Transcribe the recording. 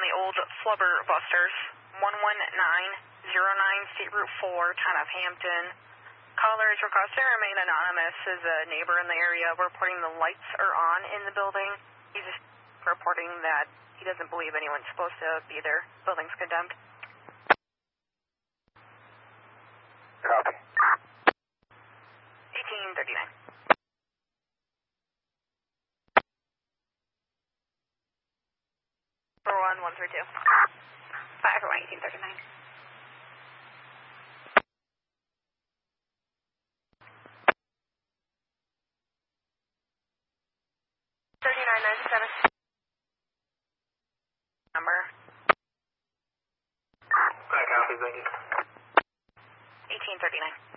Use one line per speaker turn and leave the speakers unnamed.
the old Flubber Busters, 11909 State Route 4, town of Hampton. Caller is requesting to remain anonymous as a neighbor in the area reporting the lights are on in the building. He's just reporting that he doesn't believe anyone's supposed to be there. Building's condemned.
Copy.
1839. 132. 5 for 1839. 3997. Number.
Copy, thank you.
1839.